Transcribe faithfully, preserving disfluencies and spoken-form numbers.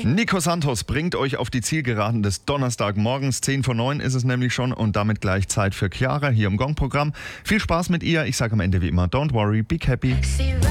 Nico Santos bringt euch auf die Zielgeraden des Donnerstagmorgens. zehn vor neun ist es nämlich schon und damit gleich Zeit für Chiara hier im Gong-Programm. Viel Spaß mit ihr. Ich sage am Ende wie immer, don't worry, be happy.